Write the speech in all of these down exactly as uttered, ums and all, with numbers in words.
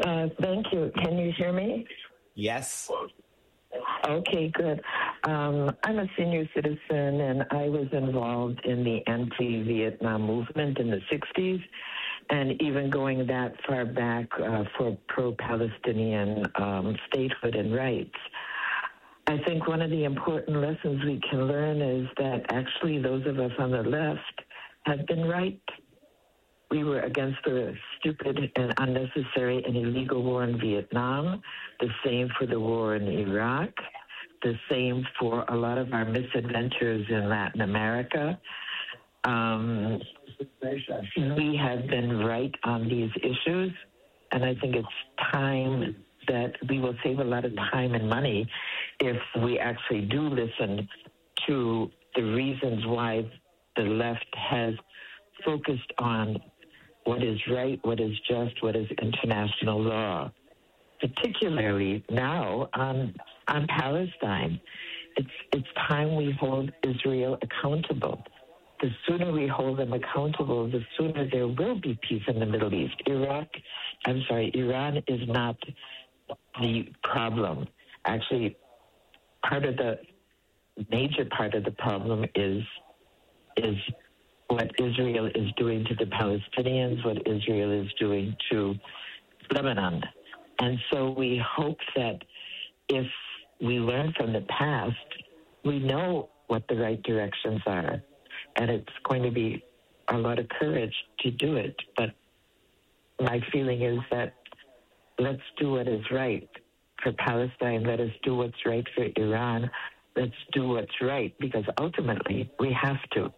Uh, thank you. Can you hear me? Yes. Okay, good. Um, I'm a senior citizen, and I was involved in the anti-Vietnam movement in the sixties, and even going that far back uh, for pro-Palestinian um, statehood and rights. I think one of the important lessons we can learn is that actually those of us on the left have been right. We were against the stupid and unnecessary and illegal war in Vietnam, the same for the war in Iraq, the same for a lot of our misadventures in Latin America. Um, we have been right on these issues, and I think it's time that we will save a lot of time and money if we actually do listen to the reasons why the left has focused on what is right, what is just, what is international law, particularly now on on Palestine. It's it's time we hold Israel accountable. The sooner we hold them accountable, the sooner there will be peace in the Middle East. Iraq, I'm sorry, Iran is not the problem. Actually, part of the major part of the problem is is what Israel is doing to the Palestinians, what Israel is doing to Lebanon. And so we hope that if we learn from the past, we know what the right directions are. And it's going to be a lot of courage to do it. But my feeling is that let's do what is right for Palestine. Let us do what's right for Iran. Let's do what's right, because ultimately we have to.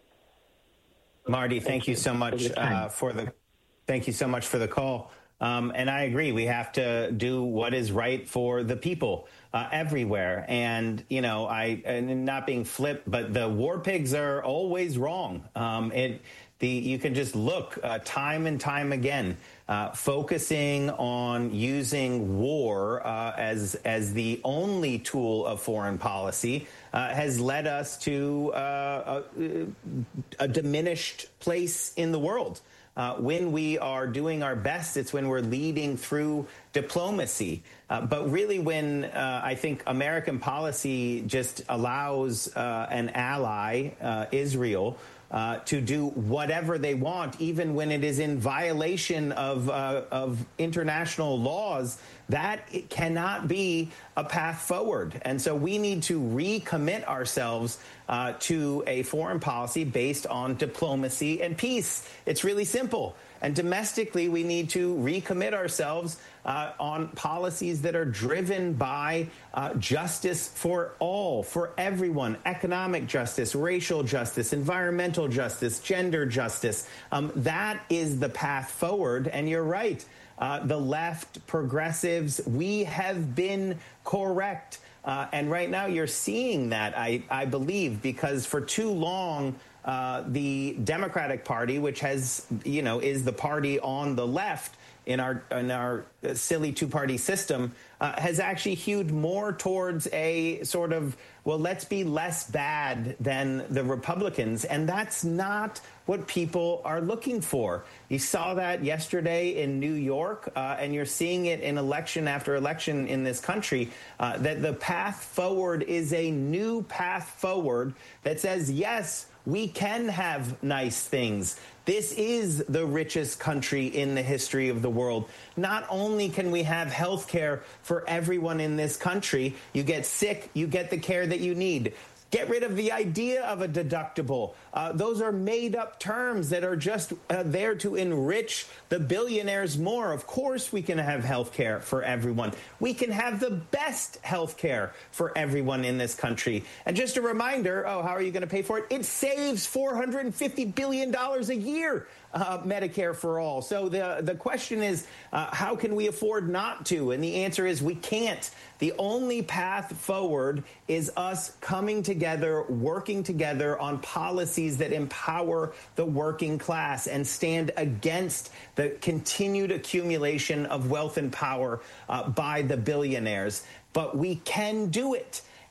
Marty, thank, thank you so much for, uh, for the thank you so much for the call. Um, and I agree, we have to do what is right for the people uh, everywhere. And, you know, I and not being flip, but the war pigs are always wrong. Um, it the you can just look uh, time and time again, uh, focusing on using war uh, as as the only tool of foreign policy uh, has led us to uh, a, a diminished place in the world. Uh, when we are doing our best, it's when we're leading through diplomacy. Uh, but really when uh, I think American policy just allows uh, an ally, uh, Israel, uh, to do whatever they want, even when it is in violation of, uh, of international laws, that it cannot be a path forward. And so we need to recommit ourselves uh, to a foreign policy based on diplomacy and peace. It's really simple. And domestically, we need to recommit ourselves uh, on policies that are driven by uh, justice for all, for everyone, economic justice, racial justice, environmental justice, gender justice. Um, that is the path forward. And you're right. Uh, the left, progressives, we have been correct. Uh, and right now you're seeing that, I, I believe, because for too long, uh, the Democratic Party, which has, you know, is the party on the left in our in our silly two-party system, uh, has actually hewed more towards a sort of, well, let's be less bad than the Republicans. And that's not what people are looking for. You saw that yesterday in New York, uh, and you're seeing it in election after election in this country, uh, that the path forward is a new path forward that says, yes, we can have nice things. This is the richest country in the history of the world. Not only can we have health care for everyone in this country, you get sick, you get the care that you need. Get rid of the idea of a deductible. Uh, those are made-up terms that are just uh, there to enrich the billionaires more. Of course we can have health care for everyone. We can have the best health care for everyone in this country. And just a reminder, oh, how are you going to pay for it? It saves four hundred fifty billion dollars a year. Uh, Medicare for all. So the, the question is, uh, how can we afford not to? And the answer is we can't. The only path forward is us coming together, working together on policies that empower the working class and stand against the continued accumulation of wealth and power uh, by the billionaires. But we can do it.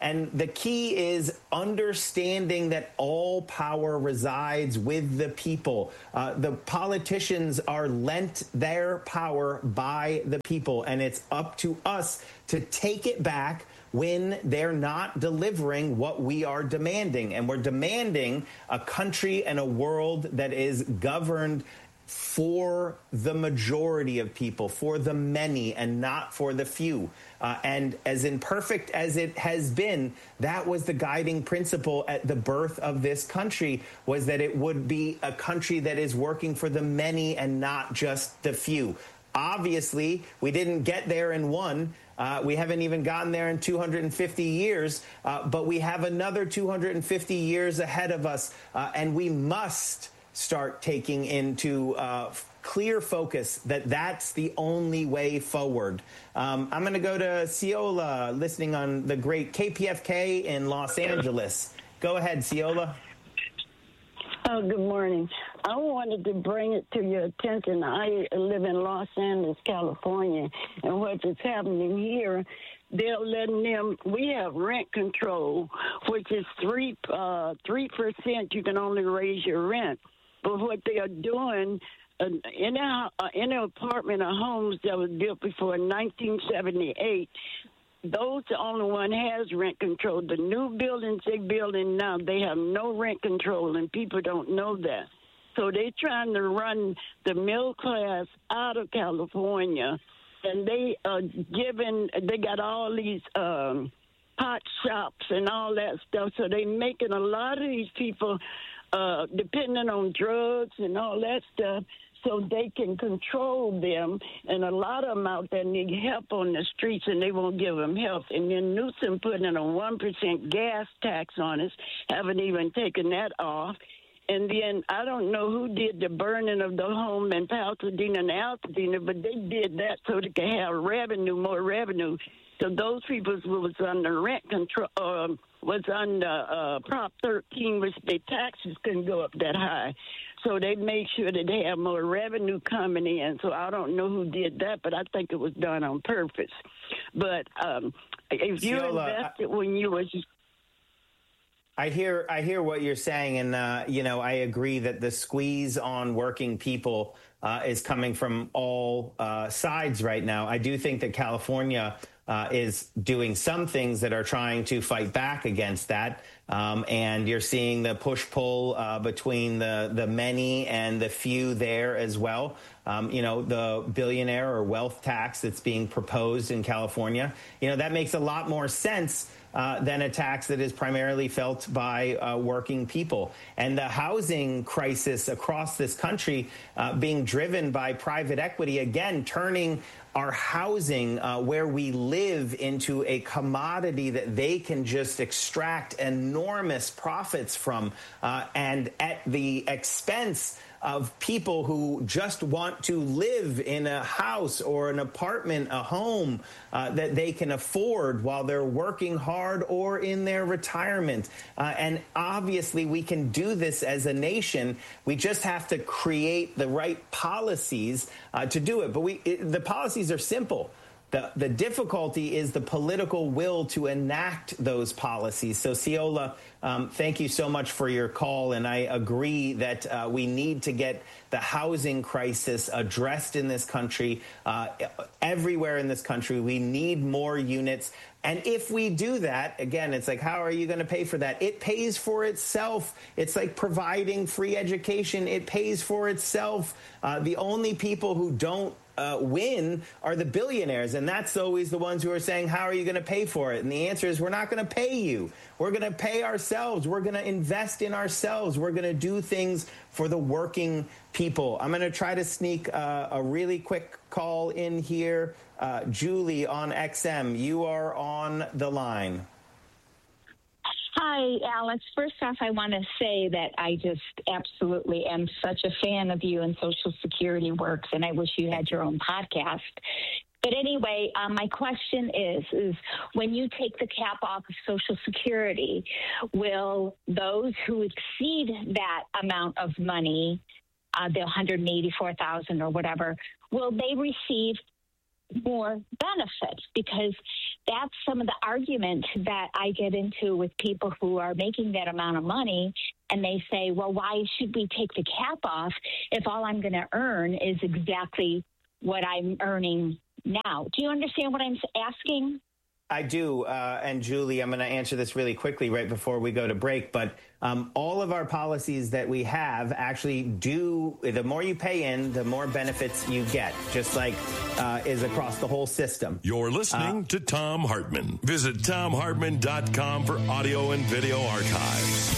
And the key is understanding that all power resides with the people. Uh, the politicians are lent their power by the people, and it's up to us to take it back when they're not delivering what we are demanding. And we're demanding a country and a world that is governed for the majority of people, for the many, and not for the few. Uh, and as imperfect as it has been, that was the guiding principle at the birth of this country, was that it would be a country that is working for the many and not just the few. Obviously, we didn't get there in one. Uh, we haven't even gotten there in two hundred fifty years, uh, but we have another two hundred fifty years ahead of us, uh, and we must start taking into uh, clear focus that that's the only way forward. Um, I'm going to go to Ciola, listening on the great K P F K in Los Angeles. Go ahead, Ciola. Oh, good morning. I wanted to bring it to your attention. I live in Los Angeles, California, and what is happening here, they're letting them, we have rent control, which is three, uh, three percent you can only raise your rent. But what they are doing, uh, in, a, uh, in an apartment or homes that was built before nineteen seventy-eight, those the only one has rent control. The new buildings they building now, they have no rent control, and people don't know that. So they're trying to run the middle class out of California, and they are giving, they got all these um, pot shops and all that stuff, so they're making a lot of these people uh, dependent on drugs and all that stuff, so they can control them. And a lot of them out there need help on the streets, and they won't give them help. And then Newsom putting in a one percent gas tax on us, haven't even taken that off. And then I don't know who did the burning of the home in Pasadena and Altadena, but they did that so they could have revenue, more revenue. So those people was under rent control, uh, was under uh, Prop thirteen, which their taxes couldn't go up that high. So they made sure that they have more revenue coming in. So I don't know who did that, but I think it was done on purpose. But um, if you Ciola, invested I, when you was... I hear I hear what you're saying, and, uh, you know, I agree that the squeeze on working people uh, is coming from all uh, sides right now. I do think that California uh, is doing some things that are trying to fight back against that. Um, and you're seeing the push-pull uh, between the, the many and the few there as well. Um, you know, the billionaire or wealth tax that's being proposed in California, you know, that makes a lot more sense uh, than a tax that is primarily felt by uh, working people. And the housing crisis across this country uh, being driven by private equity, again, turning our housing uh, where we live into a commodity that they can just extract enormous profits from, uh, and at the expense of people who just want to live in a house or an apartment, a home uh, that they can afford while they're working hard or in their retirement. Uh, and obviously we can do this as a nation. We just have to create the right policies uh, to do it. But we, it, the policies are simple. The, the difficulty is the political will to enact those policies. So, Ciola, um, thank you so much for your call. And I agree that uh, we need to get the housing crisis addressed in this country, uh, everywhere in this country. We need more units. And if we do that, again, it's like, how are you going to pay for that? It pays for itself. It's like providing free education. It pays for itself. Uh, the only people who don't Uh, win are the billionaires, and that's always the ones who are saying, how are you going to pay for it? And the answer is, we're not going to pay you. We're going to pay ourselves. We're going to invest in ourselves. We're going to do things for the working people. I'm going to try to sneak uh, a really quick call in here. Uh, Julie on X M, you are on the line. Hi, Alex. First off, I want to say that I just absolutely am such a fan of you and Social Security Works, and I wish you had your own podcast. But anyway, um, my question is, is when you take the cap off of Social Security, will those who exceed that amount of money, uh, the one hundred eighty-four thousand dollars or whatever, will they receive more benefits, because that's some of the argument that I get into with people who are making that amount of money. And they say, well, why should we take the cap off if all I'm going to earn is exactly what I'm earning now? Do you understand what I'm asking? I do. Uh, and Julie, I'm going to answer this really quickly right before we go to break. But um, all of our policies that we have actually do, the more you pay in, the more benefits you get, just like uh, is across the whole system. You're listening uh, to Thom Hartmann. Visit thom hartmann dot com for audio and video archives.